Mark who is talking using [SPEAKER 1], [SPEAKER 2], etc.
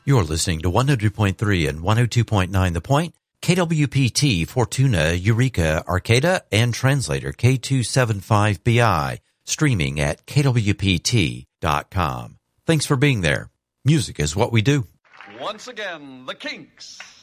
[SPEAKER 1] You're listening to 100.3 and 102.9 The Point, KWPT, Fortuna, Eureka, Arcata, and translator K275BI, streaming at kwpt.com. Thanks for being there. Music is what we do.
[SPEAKER 2] Once again, the Kinks.